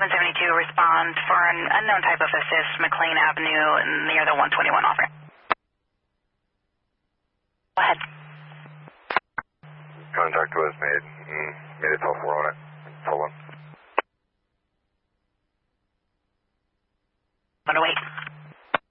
772 respond for an unknown type of assist, McLean Avenue near the 121 offer. Go ahead. Contact was made. Made a 12-4 on it. 4-1.